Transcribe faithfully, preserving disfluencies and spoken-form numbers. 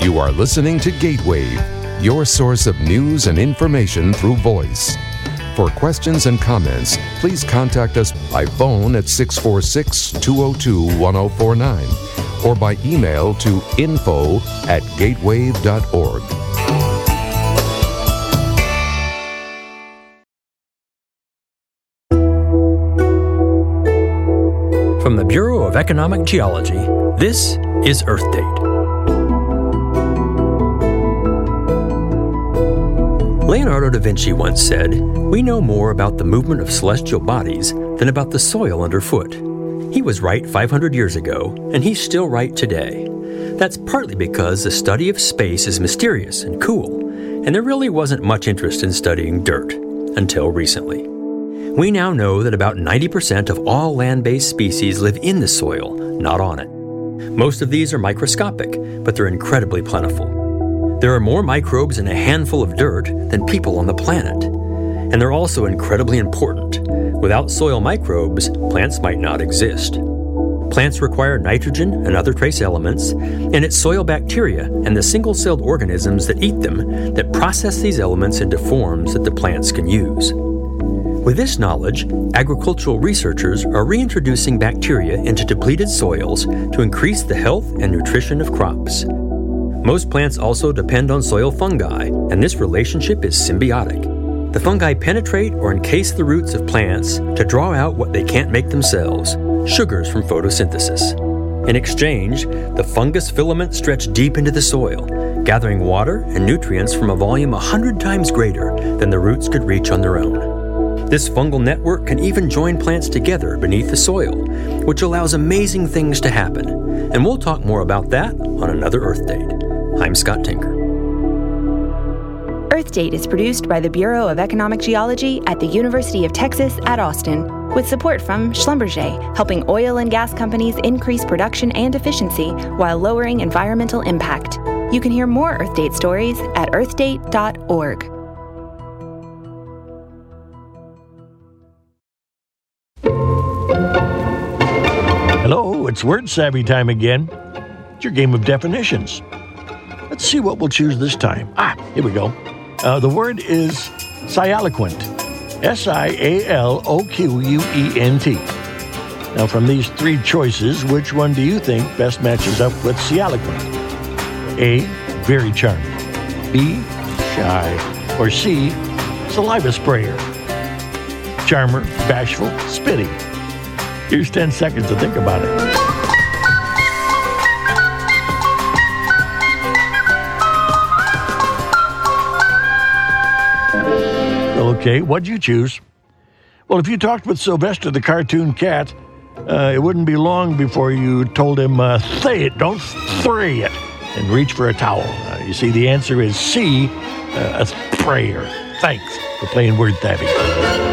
You are listening to Gatewave, your source of news and information through voice. For questions and comments, please contact us by phone at six four six, two oh two, one oh four nine or by email to info at gatewave dot org. From the Bureau of Economic Geology, this is Earth Date. Leonardo da Vinci once said, "We know more about the movement of celestial bodies than about the soil underfoot." He was right five hundred years ago, and he's still right today. That's partly because the study of space is mysterious and cool, and there really wasn't much interest in studying dirt until recently. We now know that about ninety percent of all land-based species live in the soil, not on it. Most of these are microscopic, but they're incredibly plentiful. There are more microbes in a handful of dirt than people on the planet. And they're also incredibly important. Without soil microbes, plants might not exist. Plants require nitrogen and other trace elements, and it's soil bacteria and the single-celled organisms that eat them that process these elements into forms that the plants can use. With this knowledge, agricultural researchers are reintroducing bacteria into depleted soils to increase the health and nutrition of crops. Most plants also depend on soil fungi, and this relationship is symbiotic. The fungi penetrate or encase the roots of plants to draw out what they can't make themselves, sugars from photosynthesis. In exchange, the fungus filaments stretch deep into the soil, gathering water and nutrients from a volume a hundred times greater than the roots could reach on their own. This fungal network can even join plants together beneath the soil, which allows amazing things to happen. And we'll talk more about that on another Earth Date. I'm Scott Tinker. Earth Date is produced by the Bureau of Economic Geology at the University of Texas at Austin, with support from Schlumberger, helping oil and gas companies increase production and efficiency while lowering environmental impact. You can hear more Earth Date stories at earth date dot org. Hello, it's Word Savvy time again. It's your game of definitions. Let's see what we'll choose this time. Ah, here we go. Uh, the word is sialoquent. S I A L O Q U E N T. Now, from these three choices, which one do you think best matches up with sialoquent? A, very charming. B, shy. Or C, saliva sprayer. Charmer, bashful, spitty. Here's ten seconds to think about it. Okay, what'd you choose? Well, if you talked with Sylvester the cartoon cat, uh, it wouldn't be long before you told him, uh, say it, don't three it, and reach for a towel. Uh, you see, the answer is C, uh, a sprayer. Thanks for playing Word Savvy.